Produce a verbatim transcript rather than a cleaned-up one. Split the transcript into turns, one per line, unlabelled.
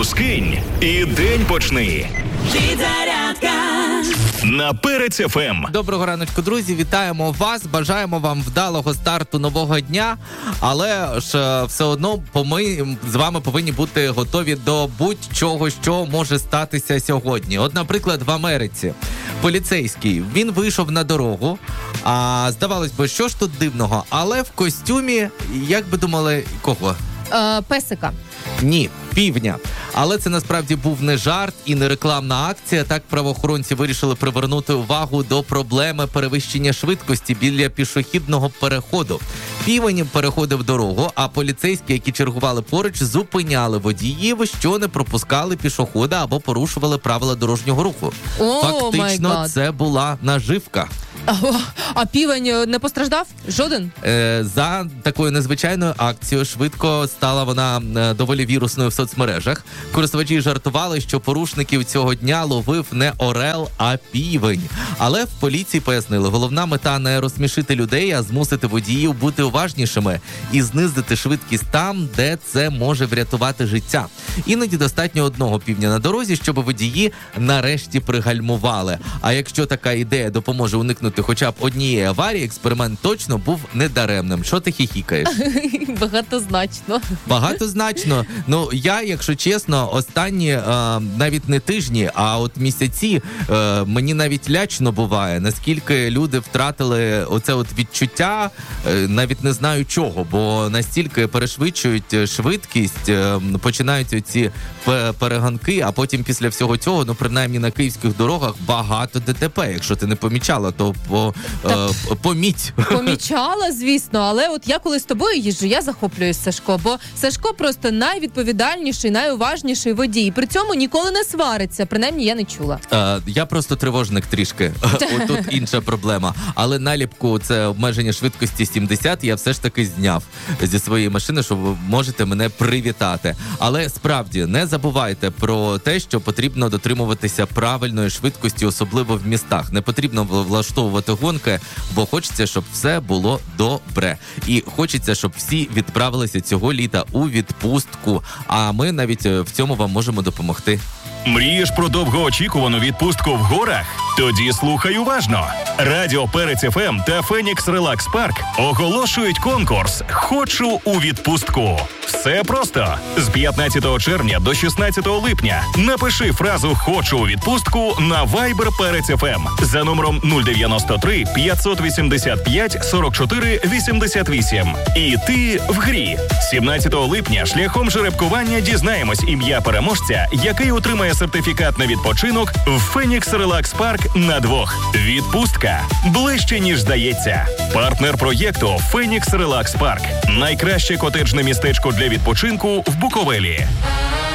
Воду скинь і день почни.
Підзарядка
На Перець еф ем.
Доброго раночку, друзі. Вітаємо вас. Бажаємо вам вдалого старту нового дня. Але ж все одно ми з вами повинні бути готові до будь-чого, що може статися сьогодні. От, наприклад, в Америці поліцейський, він вийшов на дорогу, а здавалось би, що ж тут дивного, але в костюмі, як би думали, кого?
Е, песика.
Ні, півня. Але це насправді був не жарт і не рекламна акція. Так правоохоронці вирішили привернути увагу до проблеми перевищення швидкості біля пішохідного переходу. Півень переходив дорогу, а поліцейські, які чергували поруч, зупиняли водіїв, що не пропускали пішохода або порушували правила дорожнього руху.
О,
Фактично, це була наживка.
А, а півень не постраждав? Жоден?
Е, за такою незвичайною акцією швидко стала вона е, доволі вірусною в соцмережах. Користувачі жартували, що порушників цього дня ловив не орел, а півень. Але в поліції пояснили, головна мета не розсмішити людей, а змусити водіїв бути уважнішими і знизити швидкість там, де це може врятувати життя. Іноді достатньо одного півня на дорозі, щоб водії нарешті пригальмували. А якщо така ідея допоможе уникнути хоча б однієї аварії, експеримент точно був недаремним. Що ти хіхікаєш?
Багатозначно.
Багатозначно. Ну, я, якщо чесно, останні е, навіть не тижні, а от місяці е, мені навіть лячно буває, наскільки люди втратили оце от відчуття, е, навіть не знаю чого, бо настільки перешвидшують швидкість, е, починаються ці перегонки, а потім після всього цього, ну, принаймні на київських дорогах багато ДТП. Якщо ти не помічала, то по, е, поміть.
Помічала, звісно, але от я коли з тобою їжджу, я захоплююсь, Сашко, бо Сашко просто найвідповідальніший, найуважніший водій. При цьому ніколи не свариться, принаймні я не чула.
Е, я просто тривожник трішки. Отут інша проблема. Але наліпку це обмеження швидкості сімдесят я все ж таки зняв зі своєї машини, що ви можете мене привітати. Але справді не забувайте про те, що потрібно дотримуватися правильної швидкості, особливо в містах. Не потрібно влаштовувати гонки, бо хочеться, щоб все було добре. І хочеться, щоб всі відправилися цього літа у відпустку. А ми навіть в цьому вам можемо допомогти.
Мрієш про довгоочікувану відпустку в горах? Тоді слухай уважно. Радіо Перець еф ем та Фенікс Релакс Парк оголошують конкурс «Хочу у відпустку». Все просто. З п'ятнадцятого червня до шістнадцятого липня напиши фразу «Хочу у відпустку» на Viber Перець еф ем за номером нуль дев'яносто три п'ятсот вісімдесят п'ять сорок чотири вісімдесят вісім. І ти в грі. сімнадцятого липня шляхом жеребкування дізнаємось ім'я переможця, який отримає сертифікат на відпочинок в Фенікс Релакс Парк на двох. Відпустка ближче, ніж здається. Партнер проєкту Фенікс Релакс Парк. Найкраще котеджне містечко для відпочинку в Буковелі.